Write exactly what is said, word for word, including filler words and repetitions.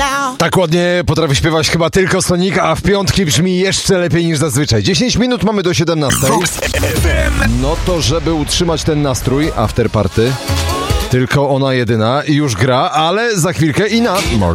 Tak ładnie potrafi śpiewać chyba tylko Sonic, a w piątki brzmi jeszcze lepiej niż zazwyczaj. dziesięć minut mamy do siedemnastej. No to żeby utrzymać ten nastrój, after party, tylko ona jedyna i już gra, ale za chwilkę i na